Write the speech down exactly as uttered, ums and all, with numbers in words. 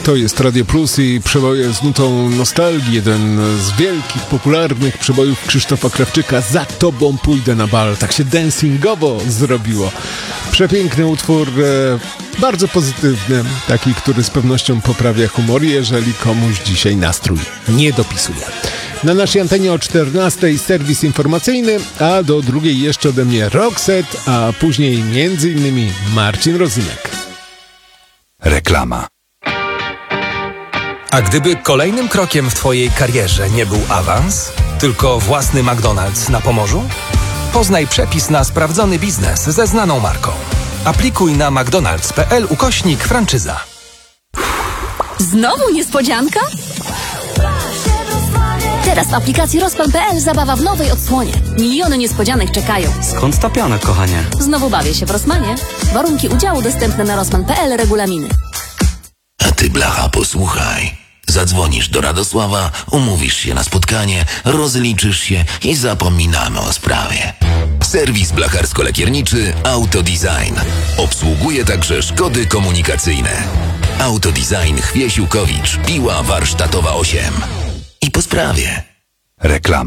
To jest Radio Plus i przeboje z nutą nostalgii. Jeden z wielkich, popularnych przebojów Krzysztofa Krawczyka. Za tobą pójdę na bal. Tak się dancingowo zrobiło. Przepiękny utwór, e, bardzo pozytywny. Taki, który z pewnością poprawia humor, jeżeli komuś dzisiaj nastrój nie dopisuje. Na naszej antenie o czternastej serwis informacyjny, a do drugiej jeszcze ode mnie Roxette, a później między innymi Marcin Rozynek. Reklama. A gdyby kolejnym krokiem w twojej karierze nie był awans, tylko własny McDonald's na Pomorzu? Poznaj przepis na sprawdzony biznes ze znaną marką. Aplikuj na mcdonalds.pl ukośnik franczyza. Znowu niespodzianka? Teraz w aplikacji Rozpal kropka pe el zabawa w nowej odsłonie. Miliony niespodzianek czekają. Skąd ta piana, kochanie? Znowu bawię się w Rossmanie. Warunki udziału dostępne na rossmann kropka pe el, regulaminy. A ty, blacha, posłuchaj. Zadzwonisz do Radosława, umówisz się na spotkanie, rozliczysz się i zapominamy o sprawie. Serwis blacharsko-lakierniczy Autodesign. Obsługuje także szkody komunikacyjne. Autodesign Chwiesiłkowicz, Piła Warsztatowa osiem. I po sprawie. Reklama.